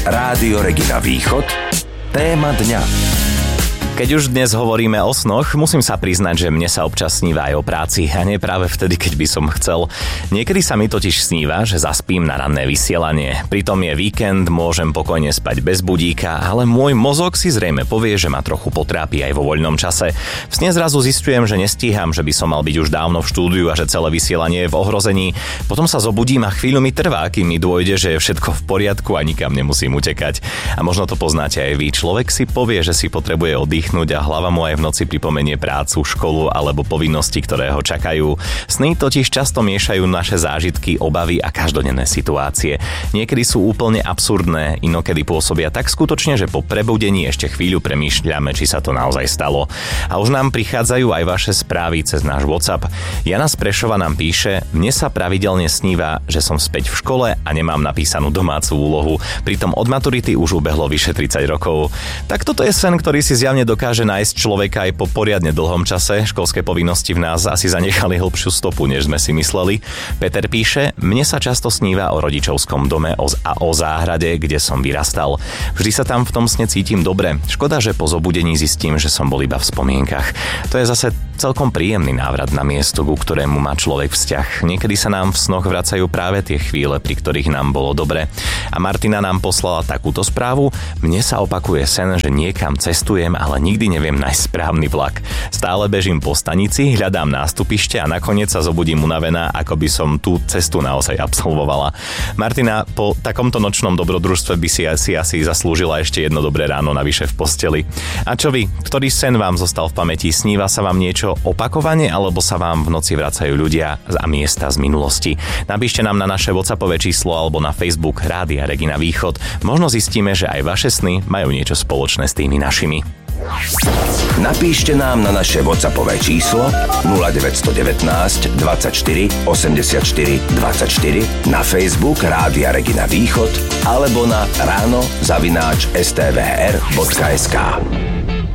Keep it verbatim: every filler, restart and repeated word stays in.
Rádio Regina Východ. Téma dňa. Keď už dnes hovoríme o snoch, musím sa priznať, že mne sa občas sníva aj o práci a nie práve vtedy, keď by som chcel. Niekedy sa mi totiž sníva, že zaspím na ranné vysielanie. Pritom je víkend, môžem pokojne spať bez budíka, ale môj mozog si zrejme povie, že ma trochu potrápi aj vo voľnom čase. V sne zrazu zistujem, že nestíham, že by som mal byť už dávno v štúdiu a že celé vysielanie je v ohrození. Potom sa zobudím a chvíľu mi trvá, kým mi dôjde, že je všetko v poriadku a nikam nemusím utekať. A možno to poznáte aj vy. Človek si povie, že si potrebuje oddych a hlava mu aj v noci pripomenie prácu, školu alebo povinnosti, ktoré ho čakajú. Sny totiž často miešajú naše zážitky, obavy a každodenné situácie. Niekedy sú úplne absurdné, inokedy pôsobia tak skutočne, že po prebudení ešte chvíľu premýšľame, či sa to naozaj stalo. A už nám prichádzajú aj vaše správy cez náš WhatsApp. Jana z Prešova nám píše: mne sa pravidelne sníva, že som späť v škole a nemám napísanú domácu úlohu. Pritom od maturity už ubehlo vyše tridsať rokov. Tak toto je sen, ktorý si zjavne dokáže nájsť človeka aj po poriadne dlhom čase. Školské povinnosti v nás asi zanechali hlbšiu stopu, než sme si mysleli. Peter píše: mne sa často sníva o rodičovskom dome a o záhrade, kde som vyrastal. Vždy sa tam v tom sne cítim dobre. Škoda, že po zobudení zistím, že som bol iba v spomienkach. To je zase celkom príjemný návrat na miesto, ku ktorému má človek vzťah. Niekedy sa nám v snoch vracajú práve tie chvíle, pri ktorých nám bolo dobre. A Martina nám poslala takúto správu: mne sa opakuje sen, že niekam cestujem, ale nikdy neviem nájsť správny vlak. Stále bežím po stanici, hľadám nástupište a nakoniec sa zobudím unavená, ako by som tú cestu naozaj absolvovala. Martina, po takomto nočnom dobrodružstve by si asi, asi zaslúžila ešte jedno dobré ráno navyše v posteli. A čo vy? Ktorý sen vám zostal v pamäti? Sníva sa vám niečo opakovane, alebo sa vám v noci vracajú ľudia a miesta z minulosti? Napíšte nám na naše WhatsAppové číslo alebo na Facebook Rádia Regina Východ. Možno zistíme, že aj vaše sny majú niečo spoločné s tými našimi. Napíšte nám na naše WhatsAppové číslo nula deväť jedna deväť dvadsaťštyri osemdesiatštyri dvadsaťštyri, na Facebook Rádia Regina Východ alebo na ráno zavináč es té vé er bodka es ká.